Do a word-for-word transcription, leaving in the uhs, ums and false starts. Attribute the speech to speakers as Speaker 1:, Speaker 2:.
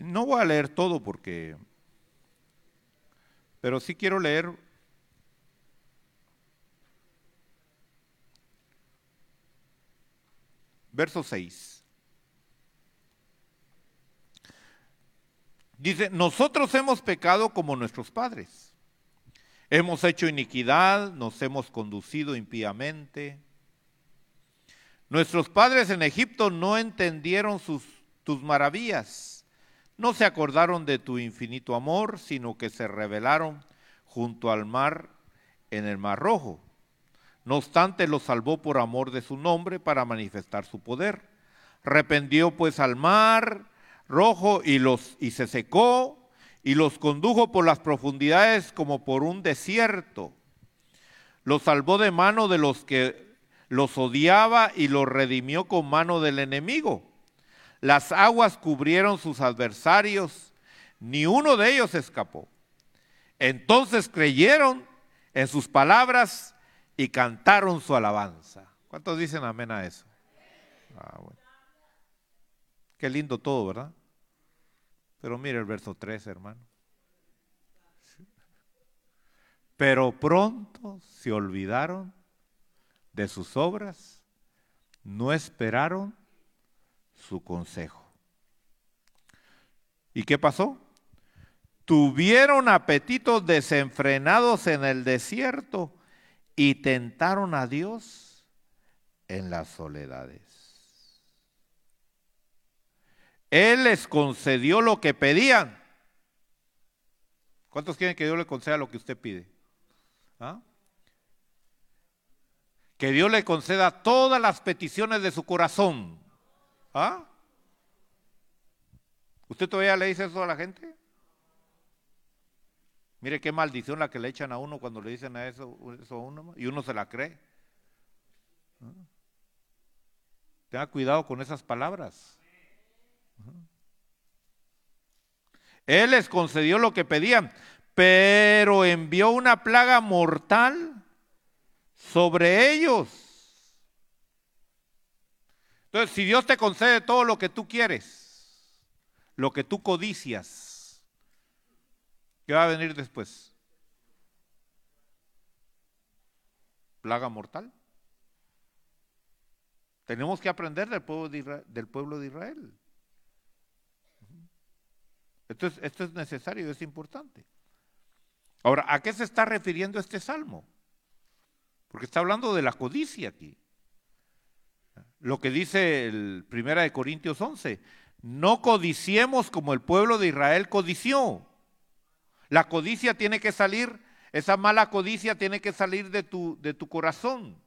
Speaker 1: No voy a leer todo porque, pero sí quiero leer verso seis. Dice, nosotros hemos pecado como nuestros padres. Hemos hecho iniquidad, nos hemos conducido impíamente. Nuestros padres en Egipto no entendieron sus, tus maravillas. No se acordaron de tu infinito amor, sino que se rebelaron junto al mar en el Mar Rojo. No obstante, los salvó por amor de su nombre para manifestar su poder. Rependió pues al mar Rojo y, los, y se secó y los condujo por las profundidades como por un desierto. Los salvó de mano de los que los odiaba y los redimió con mano del enemigo. Las aguas cubrieron sus adversarios, ni uno de ellos escapó. Entonces creyeron en sus palabras y cantaron su alabanza. ¿Cuántos dicen amén a eso? Ah, bueno. Qué lindo todo, ¿verdad? Pero mire el verso tres, hermano. Pero pronto se olvidaron de sus obras, no esperaron su consejo. ¿Y qué pasó? Tuvieron apetitos desenfrenados en el desierto y tentaron a Dios en las soledades. Él les concedió lo que pedían. ¿Cuántos quieren que Dios le conceda lo que usted pide? ¿Ah? Que Dios le conceda todas las peticiones de su corazón. ¿Ah? ¿Usted todavía le dice eso a la gente? Mire qué maldición la que le echan a uno cuando le dicen a eso, eso a uno, y uno se la cree. ¿Ah? Tenga cuidado con esas palabras. ¿Ah? Él les concedió lo que pedían, pero envió una plaga mortal sobre ellos. Entonces, si Dios te concede todo lo que tú quieres, lo que tú codicias, ¿qué va a venir después? Plaga mortal. Tenemos que aprender del pueblo de Israel. Del pueblo de Israel. Esto es, esto es necesario, es importante. Ahora, ¿a qué se está refiriendo este salmo? Porque está hablando de la codicia aquí. Lo que dice el primera de Corintios once, no codiciemos como el pueblo de Israel codició. La codicia tiene que salir, esa mala codicia tiene que salir de tu, de tu corazón.